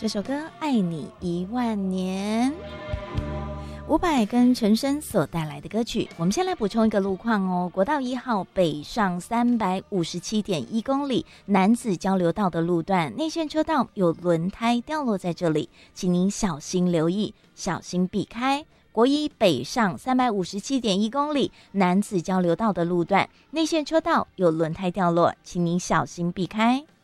这首歌《爱你10000年》，伍佰跟陈升所带来的歌曲。我们先来补充一个路况哦，国道1号北上357.1公里男子交流道的路段内线车道有轮胎掉落在这里，请您小心留意，小心避开。国一北上357.1公里男子交流道的路段内线车道有轮胎掉落，请您小心避开。